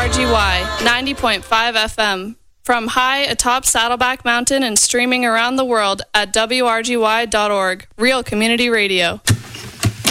WRGY 90.5 FM. From high atop Saddleback Mountain and streaming around the world at WRGY.org. Real Community Radio.